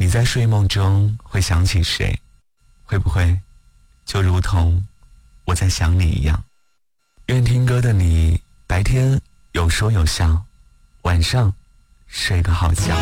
你在睡梦中会想起谁？会不会就如同我在想你一样？愿听歌的你白天有说有笑，晚上睡个好觉。